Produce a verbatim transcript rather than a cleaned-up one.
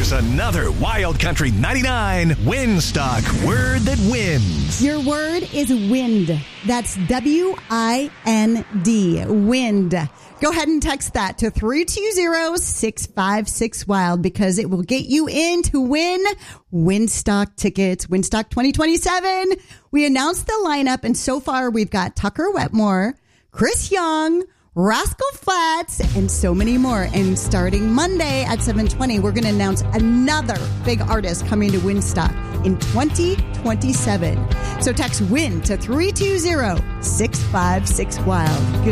Here's another Wild Country ninety-nine Winstock Word That Wins. Your word is wind. That's W I N D. Wind. Go ahead and text that to three two zero, six five six, WILD because it will get you in to win Winstock tickets. Winstock twenty twenty-seven. We announced the lineup, and so far we've got Tucker Wetmore, Chris Young, Rascal Flatts, and so many more. And starting Monday at seven twenty, we're going to announce another big artist coming to Winstock in twenty twenty-seven. So text WIN to three two zero, six five six, WILD. Good